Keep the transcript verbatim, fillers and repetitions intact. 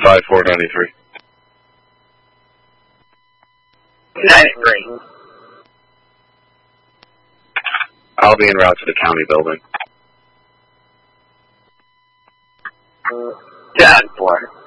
five four ninety-three. ninety-three. I'll be en route to the county building. ten four.